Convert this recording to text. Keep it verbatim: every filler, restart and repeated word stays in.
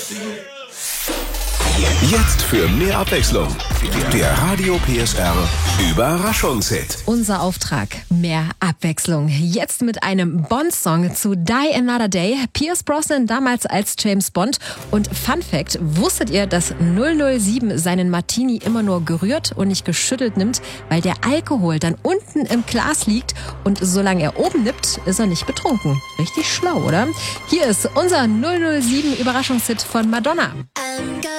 Jetzt für mehr Abwechslung. Der Radio P S R Überraschungshit. Unser Auftrag, mehr Abwechslung. Jetzt mit einem Bond-Song zu Die Another Day. Pierce Brosnan damals als James Bond. Und Fun Fact, wusstet ihr, dass null null sieben seinen Martini immer nur gerührt und nicht geschüttelt nimmt, weil der Alkohol dann unten im Glas liegt und solange er oben nippt, ist er nicht betrunken. Richtig schlau, oder? Hier ist unser null null sieben Überraschungshit von Madonna.